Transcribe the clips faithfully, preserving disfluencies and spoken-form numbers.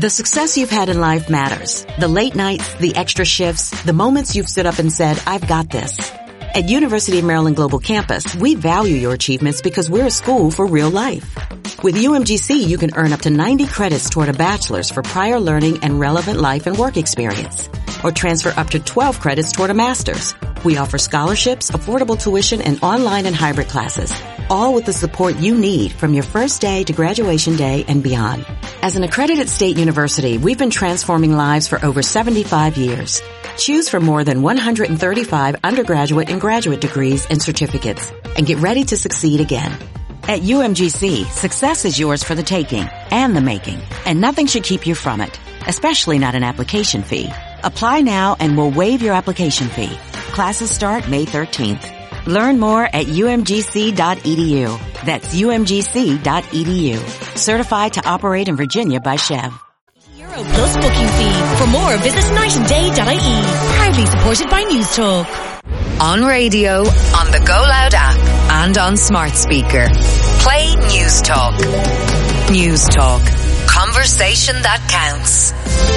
The success you've had in life matters. The late nights, the extra shifts, the moments you've stood up and said, I've got this. At University of Maryland Global Campus, we value your achievements because we're a school for real life. With U M G C, you can earn up to ninety credits toward a bachelor's for prior learning and relevant life and work experience, or transfer up to twelve credits toward a master's. We offer scholarships, affordable tuition, and online and hybrid classes, all with the support you need from your first day to graduation day and beyond. As an accredited state university, we've been transforming lives for over seventy-five years. Choose from more than one hundred thirty-five undergraduate and graduate degrees and certificates, and get ready to succeed again. At U M G C, success is yours for the taking and the making, and nothing should keep you from it, especially not an application fee. Apply now and we'll waive your application fee. Classes start May thirteenth. Learn more at U M G C dot E D U. That's U M G C dot E D U. Certified to operate in Virginia by Chev. Euro plus booking fee. For more, visit night and day dot I E. Proudly supported by News Talk. On radio, on the Go Loud app, and on smart speaker. Play News Talk. News Talk. Conversation that counts.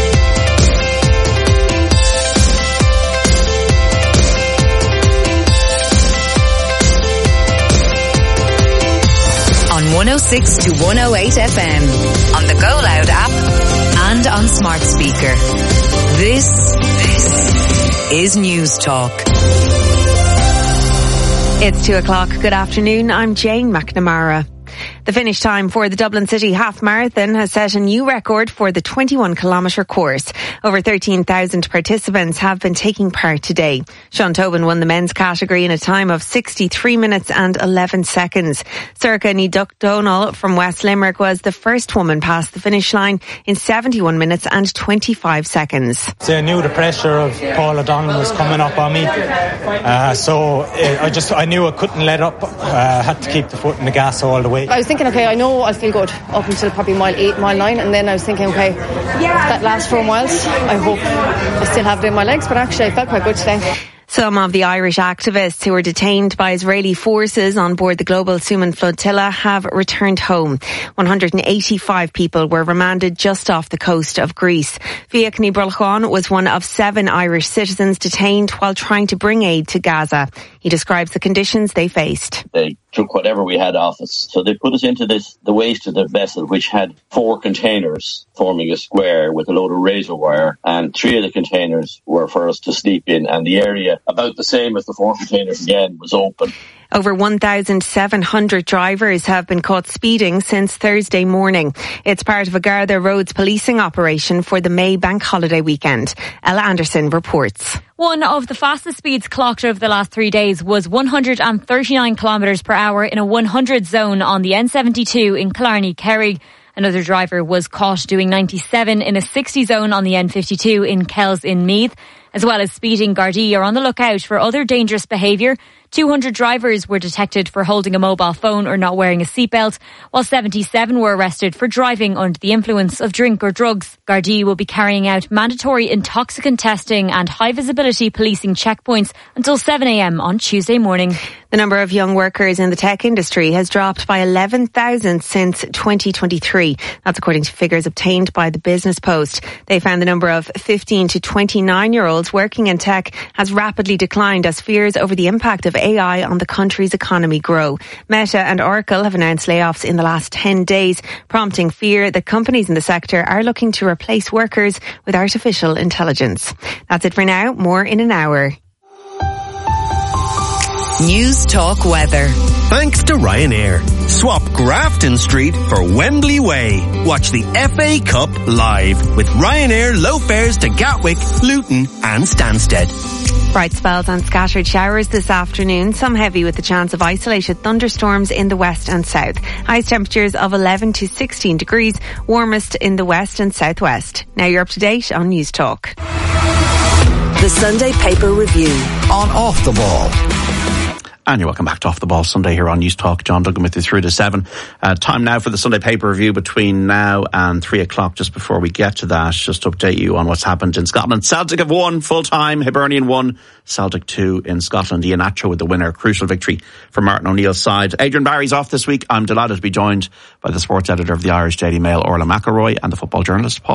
On one oh six to one oh eight F M, on the Go Loud app, and on smart speaker. This, this is News Talk. It's two o'clock. Good afternoon. I'm Jane McNamara. The finish time for the Dublin City Half Marathon has set a new record for the twenty-one kilometre course. Over thirteen thousand participants have been taking part today. Sean Tobin won the men's category in a time of sixty-three minutes and eleven seconds. Circa Ní Donal from West Limerick was the first woman past the finish line in seventy-one minutes and twenty-five seconds. So I knew the pressure of Paul O'Donnell was coming up on me, uh, so uh, I just I knew I couldn't let up. I uh, had to keep the foot in the gas all the way. I was thinking, okay, I know I'll feel good up until probably mile eight, mile nine, and then I was thinking, okay, that last four miles, I hope I still have it in my legs, but actually I felt quite good today. Some of the Irish activists who were detained by Israeli forces on board the Global Suman flotilla have returned home. one hundred eighty-five people were remanded just off the coast of Greece. Fiach Ní Brulchán was one of seven Irish citizens detained while trying to bring aid to Gaza. He describes the conditions they faced. They took whatever we had off us. So they put us into this, the waist of the vessel, which had four containers forming a square with a load of razor wire, and three of the containers were for us to sleep in, and the area, about the same as the four containers again, was open. Over one thousand seven hundred drivers have been caught speeding since Thursday morning. It's part of a Garda Roads policing operation for the May bank holiday weekend. Ella Anderson reports. One of the fastest speeds clocked over the last three days was one hundred thirty-nine kilometres per hour in a one hundred zone on the N seventy-two in Killarney, Kerry. Another driver was caught doing ninety-seven in a sixty zone on the N fifty-two in Kells in Meath. As well as speeding, Gardaí are on the lookout for other dangerous behaviour. two hundred drivers were detected for holding a mobile phone or not wearing a seatbelt, while seventy-seven were arrested for driving under the influence of drink or drugs. Gardaí will be carrying out mandatory intoxicant testing and high-visibility policing checkpoints until seven a.m. on Tuesday morning. The number of young workers in the tech industry has dropped by eleven thousand since twenty twenty-three. That's according to figures obtained by the Business Post. They found the number of fifteen to twenty-nine-year-olds working in tech has rapidly declined as fears over the impact of A I on the country's economy grow. Meta and Oracle have announced layoffs in the last ten days, prompting fear that companies in the sector are looking to replace workers with artificial intelligence. That's it for now. More in an hour. News Talk weather. Thanks to Ryanair. Swap Grafton Street for Wembley Way. Watch the F A Cup live with Ryanair low fares to Gatwick, Luton and Stansted. Bright spells and scattered showers this afternoon, some heavy with the chance of isolated thunderstorms in the west and south. Highest temperatures of eleven to sixteen degrees, warmest in the west and southwest. Now you're up to date on News Talk. The Sunday Paper Review on Off the Ball. And you're welcome back to Off the Ball Sunday here on News Talk. John Duggan with you through to seven. Uh, time now for the Sunday Paper Review between now and three o'clock. Just before we get to that, just to update you on what's happened in Scotland. Celtic have won full time. Hibernian won. Celtic two in Scotland. Ian Atcho with the winner. Crucial victory for Martin O'Neill's side. Adrian Barry's off this week. I'm delighted to be joined by the sports editor of the Irish Daily Mail, Orla McElroy, and the football journalist Paul